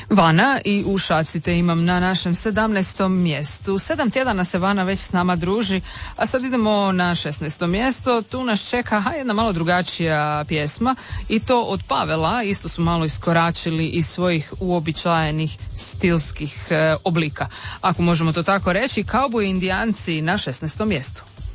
Vana i u Šaci te imam na našem 17. mjestu. 7 tjedana se Vana već s nama druži, a sad idemo na 16. mjesto. Tu nas čeka jedna malo drugačija pjesma i to od Pavela. Isto su malo iskoračili iz svojih uobičajenih stilskih oblika. Ako možemo to tako reći, Kauboji Indijanci na 16. mjestu.